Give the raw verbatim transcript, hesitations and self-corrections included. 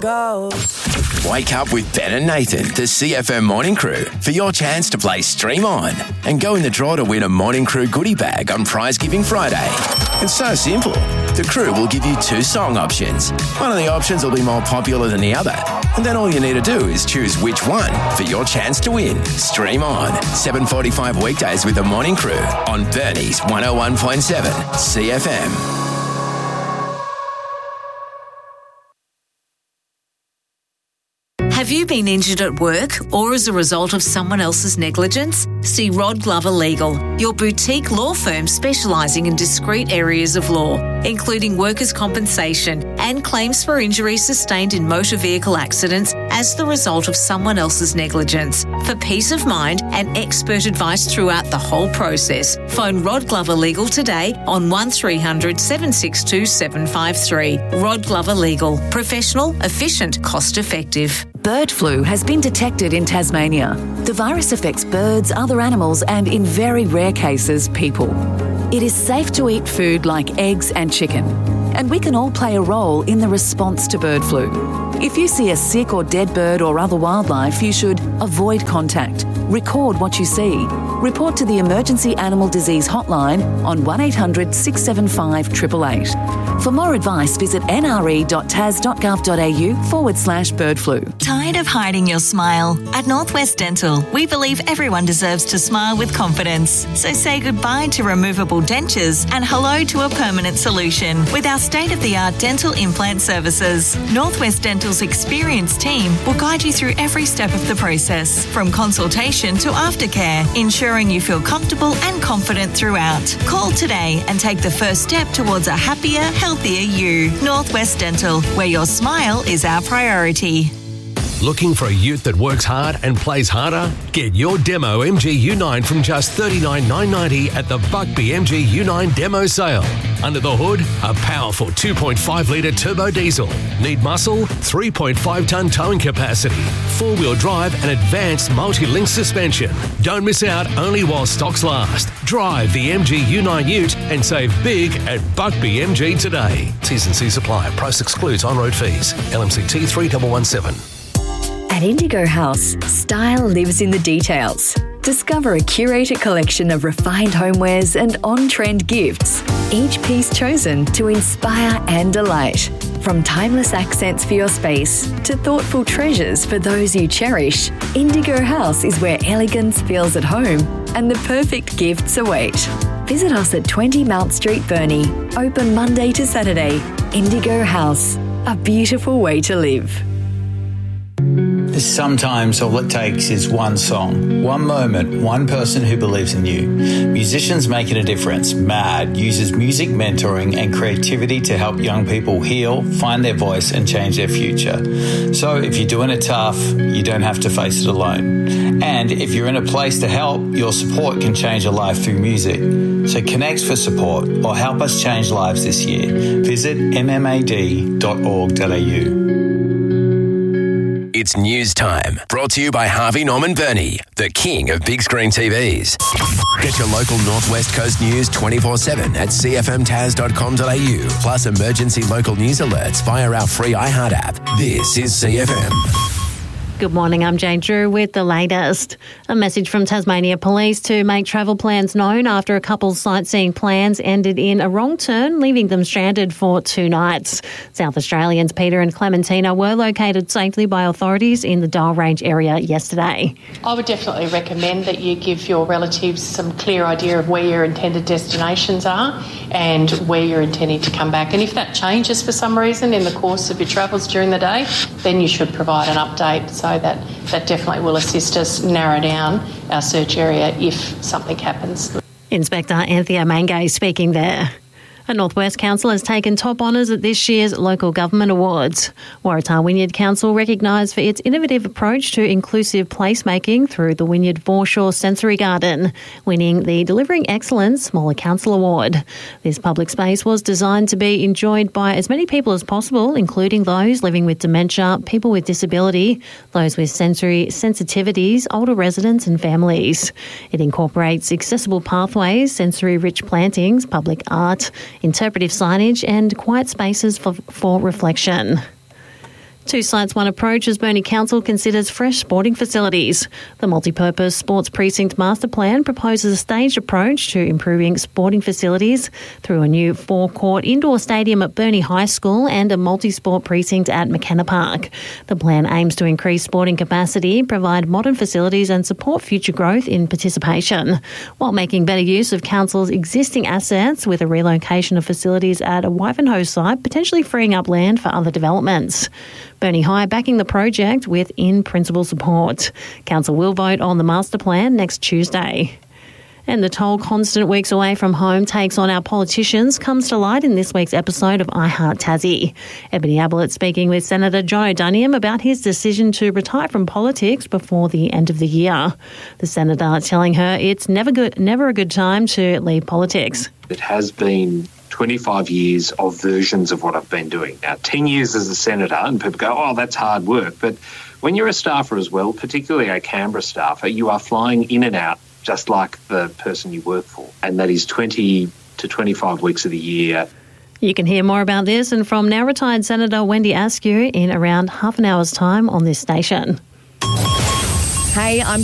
goes. Wake up with Ben and Nathan, the C F M Morning Crew, for your chance to play Stream On and go in the draw to win a Morning Crew goodie bag on Prize Giving Friday. It's so simple. The crew will give you two song options. One of the options will be more popular than the other, and then all you need to do is choose which one for your chance to win. Stream On, seven forty-five weekdays with the Morning Crew on Bernie's one oh one point seven C F M. Have you been injured at work or as a result of someone else's negligence? See Rod Glover Legal, your boutique law firm specialising in discrete areas of law, including workers' compensation and claims for injuries sustained in motor vehicle accidents as the result of someone else's negligence. For peace of mind and expert advice throughout the whole process, phone Rod Glover Legal today on one three hundred, seven six two, seven five three. Rod Glover Legal. Professional, efficient, cost effective. Bird flu has been detected in Tasmania. The virus affects birds, other animals, and in very rare cases, people. It is safe to eat food like eggs and chicken, and we can all play a role in the response to bird flu. If you see a sick or dead bird or other wildlife, you should avoid contact, record what you see, report to the Emergency Animal Disease Hotline on one eight hundred, six seven five, eight eight eight. For more advice, visit nre.tas.gov.au forward slash bird flu. Tired of hiding your smile? At Northwest Dental, we believe everyone deserves to smile with confidence. So say goodbye to removable dentures and hello to a permanent solution with our state-of-the-art dental implant services. Northwest Dental's experienced team will guide you through every step of the process, from consultation to aftercare, ensuring you feel comfortable and confident throughout. Call today and take the first step towards a happier, healthier you. Northwest Dental, where your smile is our priority. Looking for a ute that works hard and plays harder? Get your demo M G U nine from just thirty-nine thousand nine hundred ninety dollars at the Buckby M G U nine demo sale. Under the hood, a powerful two point five litre turbo diesel. Need muscle? three point five tonne towing capacity. Four-wheel drive and advanced multi-link suspension. Don't miss out only while stocks last. Drive the M G U nine ute and save big at Buckby M G today. T's and C's apply. Price excludes on-road fees. L M C T three one one seven. At Indigo House, style lives in the details. Discover a curated collection of refined homewares and on-trend gifts, each piece chosen to inspire and delight. From timeless accents for your space to thoughtful treasures for those you cherish, Indigo House is where elegance feels at home and the perfect gifts await. Visit us at twenty Mount Street, Burnie. Open Monday to Saturday. Indigo House, a beautiful way to live. Sometimes all it takes is one song, one moment, one person who believes in you. Musicians Making a Difference, MAD, uses music mentoring and creativity to help young people heal, find their voice and change their future. So if you're doing it tough, you don't have to face it alone. And if you're in a place to help, your support can change a life through music. So connect for support or help us change lives this year. Visit m m a d dot org dot a u. It's news time. Brought to you by Harvey Norman Bernie, the king of big screen T Vs. Get your local Northwest Coast news twenty-four seven at c f m tas dot com dot a u. Plus emergency local news alerts via our free iHeart app. This is C F M. Good morning, I'm Jane Drew with the latest. A message from Tasmania Police to make travel plans known after a couple's sightseeing plans ended in a wrong turn, leaving them stranded for two nights. South Australians Peter and Clementina were located safely by authorities in the Dial Range area yesterday. I would definitely recommend that you give your relatives some clear idea of where your intended destinations are and where you're intending to come back. And if that changes for some reason in the course of your travels during the day, then you should provide an update. So that, that definitely will assist us narrow down our search area if something happens. Inspector Anthea Mangay speaking there. A Northwest Council has taken top honours at this year's Local Government Awards. Waratah Wynyard Council recognised for its innovative approach to inclusive placemaking through the Wynyard Foreshore Sensory Garden, winning the Delivering Excellence Smaller Council Award. This public space was designed to be enjoyed by as many people as possible, including those living with dementia, people with disability, those with sensory sensitivities, older residents and families. It incorporates accessible pathways, sensory-rich plantings, public art, interpretive signage and quiet spaces for, for reflection. Two sites, one approach as Burnie Council considers fresh sporting facilities. The multi-purpose sports precinct master plan proposes a staged approach to improving sporting facilities through a new four-court indoor stadium at Burnie High School and a multi-sport precinct at McKenna Park. The plan aims to increase sporting capacity, provide modern facilities and support future growth in participation, while making better use of Council's existing assets with a relocation of facilities at a Wivenhoe site, potentially freeing up land for other developments. Burnie High backing the project with in-principle support. Council will vote on the master plan next Tuesday. And the toll constant weeks away from home takes on our politicians comes to light in this week's episode of I Heart Tassie. Ebony Ablett speaking with Senator John O'Doniam about his decision to retire from politics before the end of the year. The Senator telling her it's never good, never a good time to leave politics. It has been twenty-five years of versions of what I've been doing. Now, ten years as a senator, and people go, oh, that's hard work. But when you're a staffer as well, particularly a Canberra staffer, you are flying in and out just like the person you work for. And that is twenty to twenty-five weeks of the year. You can hear more about this and from now retired Senator Wendy Askew in around half an hour's time on this station. Hey, I'm